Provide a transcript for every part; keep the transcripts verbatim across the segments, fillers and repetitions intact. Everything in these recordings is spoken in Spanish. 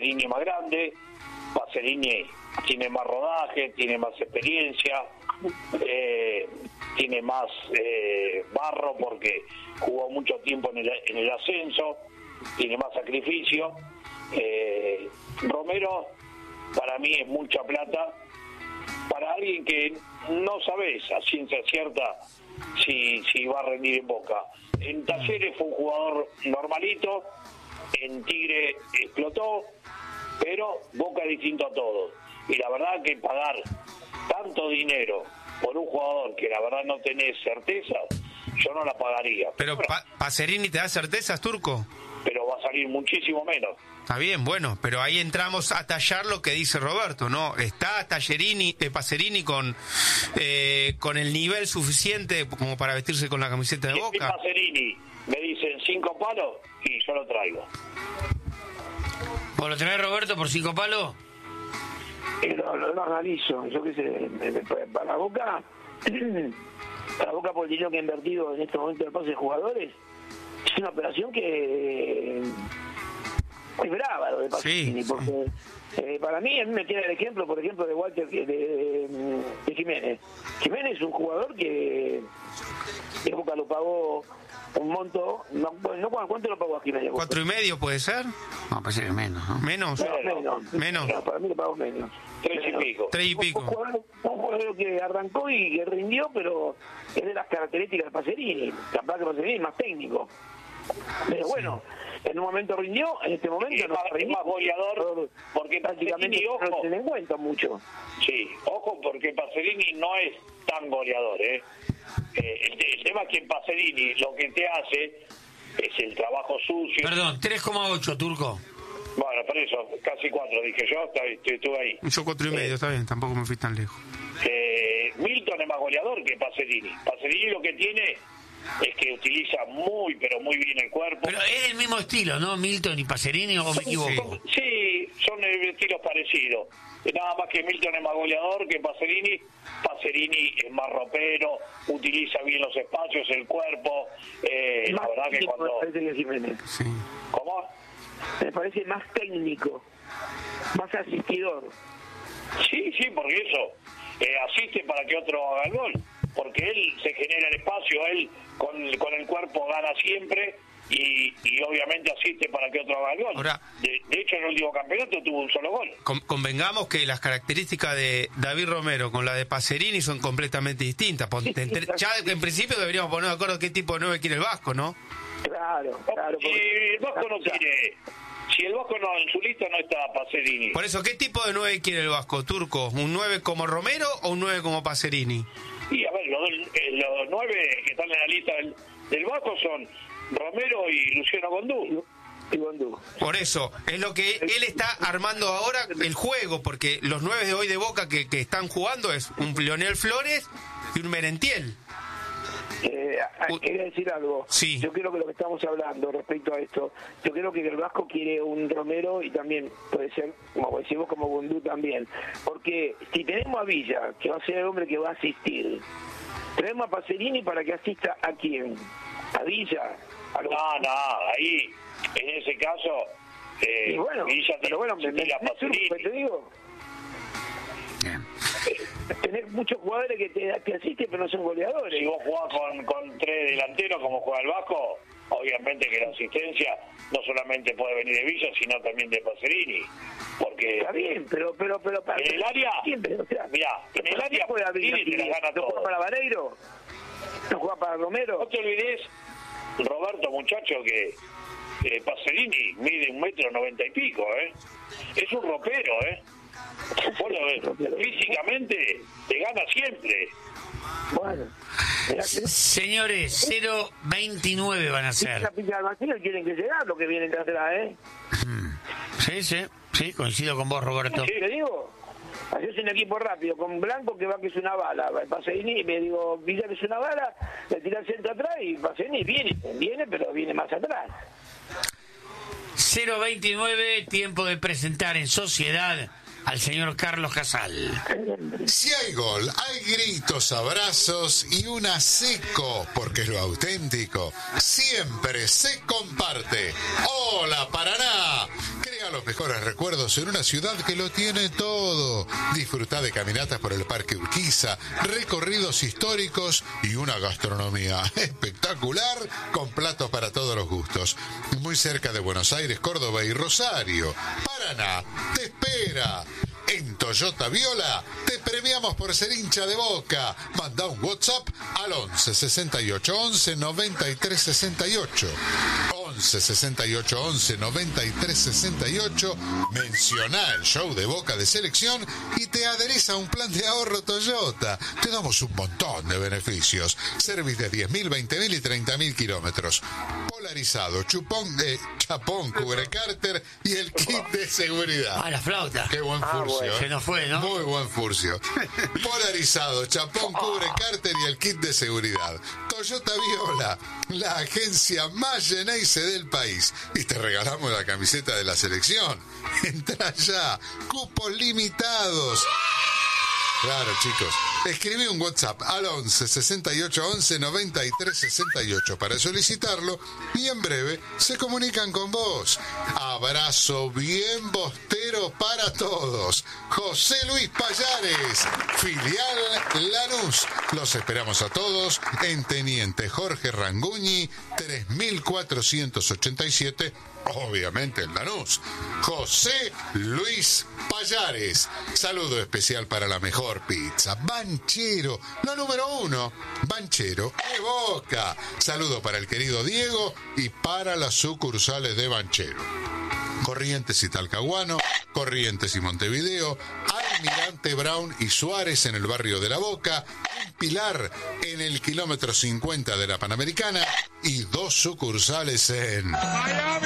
Pacerini es más grande, Pacerini tiene más rodaje, tiene más experiencia, eh, tiene más eh, barro porque jugó mucho tiempo en el, en el ascenso, tiene más sacrificio. eh, Romero para mí es mucha plata para alguien que no sabes a ciencia cierta si, si va a rendir en Boca. En Talleres fue un jugador normalito, en Tigre explotó, pero Boca es distinto a todos. Y la verdad que pagar tanto dinero por un jugador que la verdad no tenés certezas, yo no la pagaría. Pero bueno, pa Pacerini te da certezas, Turco. Pero va a salir muchísimo menos. Está bien, bueno, pero ahí entramos a tallar lo que dice Roberto, ¿no? ¿Está Tallerini, eh, Pacerini con eh, con el nivel suficiente como para vestirse con la camiseta de Boca? Si Pacerini me dicen cinco palos y yo lo traigo. ¿Vos lo tenés, Roberto, por cinco palos? Eh, lo, lo, lo analizo, yo qué sé, para Boca, para Boca por el dinero que ha invertido en este momento el pase de jugadores, es una operación que eh, muy brava lo de Pacerini, sí, porque eh, para mí, a mí me queda el ejemplo, por ejemplo, de Walter, de, de, de Jiménez. Jiménez es un jugador que de Boca lo pagó un monto, no, no ¿cuánto lo pagó a Jiménez? ¿Cuatro y medio puede ser? No, puede ser menos, ¿no? ¿Menos? No, menos. Menos. No, para mí le pagó menos. Tres y pico. Tres y pico. Un jugador, un jugador que arrancó y que rindió, pero es de las características de Pacerini. Capaz que Pacerini es más técnico. Pero bueno, en un momento rindió, en este momento es no más, rindió. Es más goleador, porque prácticamente Pacerini, no ojo, se le en cuenta mucho. Sí, ojo, porque Pacerini no es tan goleador, ¿eh? Eh, el, el tema es que en Pacerini lo que te hace es el trabajo sucio. Perdón, tres coma ocho, Turco. Bueno, por eso, casi cuatro, dije yo, estuve ahí. Yo cuatro y medio, eh, está bien, tampoco me fui tan lejos. Eh, Milton es más goleador que Pacerini. Pacerini lo que tiene es que utiliza muy, pero muy bien el cuerpo. Pero es el mismo estilo, ¿no? Milton y Pacerini, ¿o me equivoco? Sí, son estilos parecidos. Nada más que Milton es más goleador que Pacerini. Pacerini es más ropero, utiliza bien los espacios, el cuerpo. Eh, la verdad que cuando... Me parece que Jiménez. Sí. ¿Cómo? Me parece más técnico, más asistidor. Sí, sí, porque eso eh, asiste para que otro haga el gol. Porque él se genera el espacio, él con, con el cuerpo gana siempre y, y obviamente asiste para que otro haga el gol. Ahora, de, de hecho, en el último campeonato tuvo un solo gol. Con, convengamos que las características de David Romero con la de Pacerini son completamente distintas. Ya en principio deberíamos poner de acuerdo qué tipo de nueve quiere el Vasco, ¿no? Claro, claro. Si el Vasco no quiere... Si el Vasco no, en su lista no está Pacerini. Por eso, ¿qué tipo de nueve quiere el Vasco, Turco? ¿Un nueve como Romero o un nueve como Pacerini? Y a ver, los, los nueve que están en la lista del, del Vasco son Romero y Luciano Gondú. Y Gondú. Por eso, es lo que él está armando ahora el juego, porque los nueve de hoy de Boca que, que están jugando es un Leonel Flores y un Merentiel. Eh, quería decir algo. Sí. Yo creo que lo que estamos hablando respecto a esto, yo creo que el Vasco quiere un Romero y también puede ser, como decimos, como Gondú también. Porque si tenemos a Villa, que va a ser el hombre que va a asistir, tenemos a Pacerini para que asista a quién, a Villa. A los... No, no, ahí, en ese caso, eh, y bueno, Villa pero bueno, me, me, a Pacerini. me te digo. Bien. Tenés muchos jugadores que te, te asisten pero no son goleadores. Si vos jugás con, con tres delanteros como juega el Vasco, obviamente que la asistencia no solamente puede venir de Villa, sino también de Pacerini. Porque está bien, pero pero pero para, en el área, siempre, o sea, mirá, en el área juega Pacerini te la gana ¿no todo. juega para Vareiro? ¿No juega para Romero? No te olvides, Roberto, muchacho, que eh, Pacerini mide un metro noventa y pico, ¿eh? Es un ropero, ¿eh? Bueno, físicamente te gana siempre. Bueno, mirá, señores, cero veintinueve van a ser. la pincha del vacío quieren que llegar lo que vienen de atrás, ¿eh? Sí, sí, sí, coincido con vos, Roberto. ¿Qué te digo? Así es un equipo rápido, con Blanco que va que es una bala, Pacerini, me digo, Villa que es una bala, le tira el centro atrás y Pacerini viene, viene, pero viene más atrás. cero veintinueve, tiempo de presentar en sociedad al señor Carlos Casal. Si hay gol, hay gritos, abrazos y un aseco, porque lo auténtico siempre se comparte. ¡Hola, Paraná! Crea Crea los mejores recuerdos en una ciudad que lo tiene todo. Disfruta de caminatas por el Parque Urquiza, recorridos históricos y una gastronomía espectacular con platos para todos los gustos. Muy cerca de Buenos Aires, Córdoba y Rosario. Paraná te espera. En Toyota Viola te premiamos por ser hincha de Boca. Manda un WhatsApp al once sesenta y ocho once noventa y tres sesenta y ocho. once sesenta y ocho once noventa y tres sesenta y ocho. Menciona el show de Boca de selección y te adherís a un plan de ahorro Toyota. Te damos un montón de beneficios. Service de diez mil, veinte mil y treinta mil kilómetros. Polarizado, chupón de chapón, cubre cárter y el kit de seguridad. Ah, la flauta. Qué buen furcio. Ah, bueno. Se nos fue, ¿no? Muy buen furcio. Polarizado, chapón, cubre cárter y el kit de seguridad. Toyota Viola, la agencia más Geneise del país. Y te regalamos la camiseta de la selección. Entra ya. Cupos limitados. Claro, chicos. Escribí un WhatsApp al once sesenta y ocho once noventa y tres sesenta y ocho para solicitarlo y en breve se comunican con vos. Abrazo bien bostero para todos. José Luis Payares, filial Lanús. Los esperamos a todos en Teniente Jorge Ranguñi, tres mil cuatrocientos ochenta y siete. Obviamente en Lanús. José Luis Payares. Saludo especial para la mejor pizza. Banchero, la número uno. Banchero de Boca. Saludo para el querido Diego y para las sucursales de Banchero. Corrientes y Talcahuano, Corrientes y Montevideo, Almirante Brown y Suárez en el barrio de La Boca, un Pilar en el kilómetro cincuenta de la Panamericana y dos sucursales en Miami.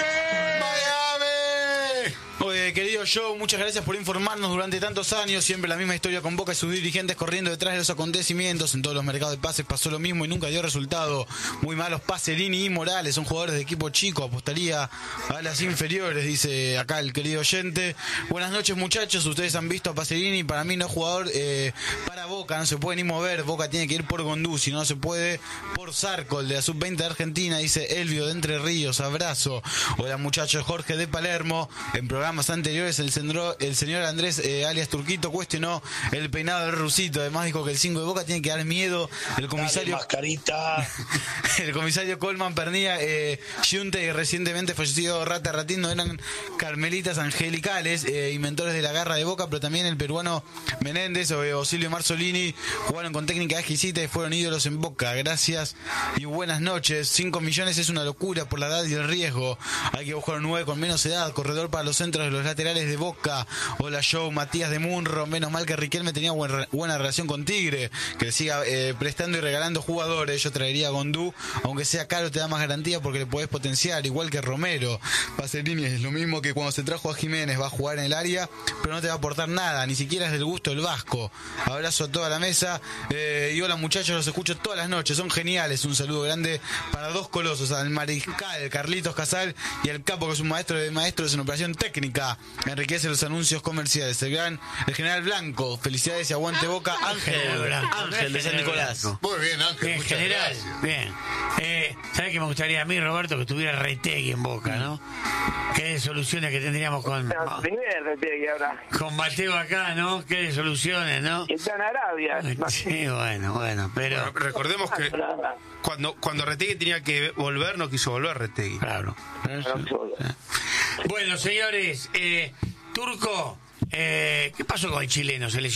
Oye, querido Joe, muchas gracias por informarnos durante tantos años. Siempre la misma historia con Boca y sus dirigentes corriendo detrás de los acontecimientos. En todos los mercados de pases pasó lo mismo y nunca dio resultado. Muy malos Pacerini y Morales, son jugadores de equipo chico. Apostaría a las inferiores, dice acá el querido oyente. Buenas noches, muchachos. Ustedes han visto a Pacerini. Para mí no es jugador eh, para Boca. No se puede ni mover. Boca tiene que ir por Gondú. Si no se puede, por Zarco, el de la sub veinte de Argentina. Dice Elvio de Entre Ríos. Abrazo. Hola, muchachos. Jorge de Palermo. En programas anteriores el, centro, el señor Andrés eh, alias Turquito cuestionó el peinado del Rusito. Además dijo que el cinco de Boca tiene que dar miedo. El comisario Dale, mascarita. el comisario Colman Pernilla, eh, Yunte y recientemente fallecido Rata Ratín no eran carmelitas angelicales, eh, inventores de la garra de Boca, pero también el peruano Menéndez o eh, Silvio Marzolini jugaron con técnica exquisita y fueron ídolos en Boca. Gracias y buenas noches. cinco millones es una locura por la edad y el riesgo. Hay que buscar un nueve con menos edad, corredor para los centros de los laterales de Boca. Hola Joe, Matías de Munro. Menos mal que Riquelme tenía buena, buena relación con Tigre, que le siga eh, prestando y regalando jugadores. Yo traería a Gondú, aunque sea caro te da más garantía porque le podés potenciar, igual que Romero. Pacerini es lo mismo que cuando se trajo a Jiménez, va a jugar en el área pero no te va a aportar nada, ni siquiera es del gusto del Vasco. Abrazo a toda la mesa, eh, y hola muchachos, los escucho todas las noches, son geniales. Un saludo grande para dos colosos, al mariscal Carlitos Casal y al capo que es un maestro de maestros en operación técnica. Enriquece los anuncios comerciales. El gran, el general Blanco. Felicidades y aguante Boca. Ángel Blanco. Ángel de San Nicolás. Muy bien, Ángel. Bien, muchas general. gracias. Bien. Eh, ¿Sabes qué me gustaría a mí, Roberto, que estuviera Retegui en Boca, ¿no? Qué soluciones que tendríamos con, Primer Retegui ahora. con Mateo acá, ¿no? Qué soluciones, ¿no? Está en Arabia. Sí, bueno, bueno, pero... Bueno, recordemos que cuando, cuando Retegui tenía que volver, no quiso volver Retegui. Claro. Bueno, señores, eh, Turco, eh, ¿qué pasó con el chileno? ¿Se les